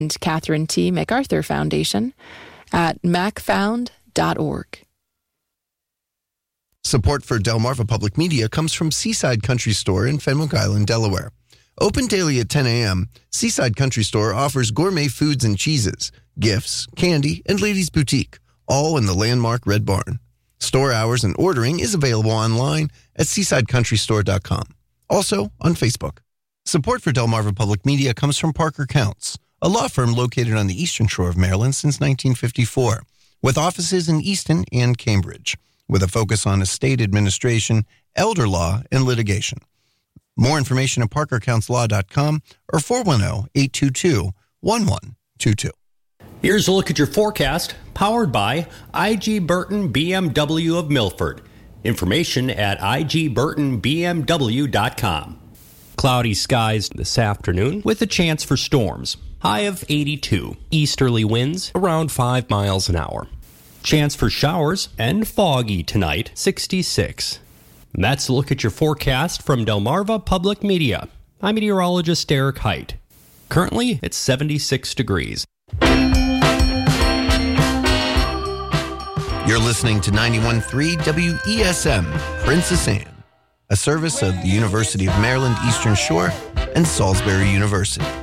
and Catherine T. MacArthur Foundation at macfound.org. Support for Delmarva Public Media comes from Seaside Country Store in Fenwick Island, Delaware. Open daily at 10 a.m., Seaside Country Store offers gourmet foods and cheeses, gifts, candy, and ladies' boutique, all in the landmark Red Barn. Store hours and ordering is available online at seasidecountrystore.com. Also on Facebook. Support for Delmarva Public Media comes from Parker Counts, a law firm located on the eastern shore of Maryland since 1954, with offices in Easton and Cambridge, with a focus on estate administration, elder law, and litigation. More information at parkercounts.law.com or 410-822-1122. Here's a look at your forecast, powered by IG Burton BMW of Milford. Information at igburtonbmw.com. Cloudy skies this afternoon with a chance for storms. High of 82. Easterly winds around 5 miles an hour. Chance for showers and foggy tonight, 66. And that's a look at your forecast from Delmarva Public Media. I'm meteorologist Derek Height. Currently, it's 76 degrees. You're listening to 91.3 WESM, Princess Anne, a service of the University of Maryland Eastern Shore and Salisbury University.